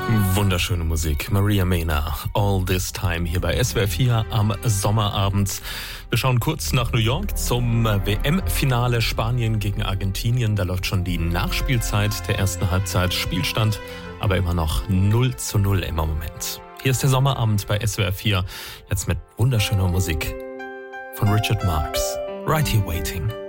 Wunderschöne Musik. Maria Mena, All This Time hier bei SWR 4 am Sommerabend. Wir schauen kurz nach New York zum WM-Finale Spanien gegen Argentinien. Da läuft schon die Nachspielzeit der ersten Halbzeit. Spielstand aber immer noch 0:0 im Moment. Hier ist der Sommerabend bei SWR 4. Jetzt mit wunderschöner Musik von Richard Marx. Right Here Waiting.